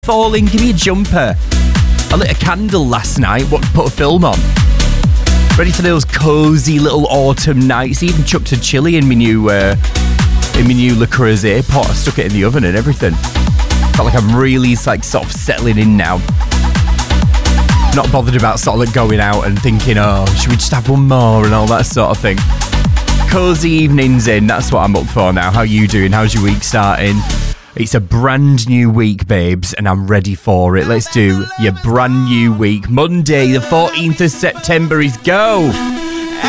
falling, give me a jumper. I lit a candle last night, put a film on. Ready for those cosy little autumn nights. Even chucked a chilli in my new Le Creuset pot. I stuck it in the oven and everything. Felt like I'm really sort of settling in now. Not bothered about sort of going out and thinking, oh, should we just have one more and all that sort of thing. Cozy evenings in, that's what I'm up for now. How you doing? How's your week starting? It's a brand new week, babes, and I'm ready for it. Let's do your brand new week. Monday, the 14th of September is go.